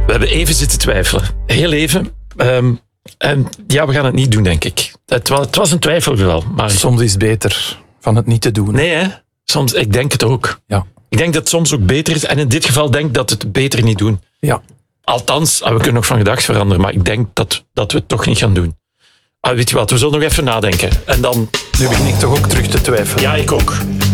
We hebben even zitten twijfelen. Heel even. En ja, we gaan het niet doen, denk ik. Het was een twijfelgeval. Maar Soms is het beter van het niet te doen. nee, hè? Soms, ik denk het ook. Ja. Ik denk dat het soms ook beter is. En in dit geval denk ik dat het beter niet doen. Ja. Althans, we kunnen nog van gedacht veranderen. Maar ik denk dat we het toch niet gaan doen. Weet je wat, we zullen nog even nadenken. En dan... Nu begin ik toch ook terug te twijfelen. Ja, ik ook.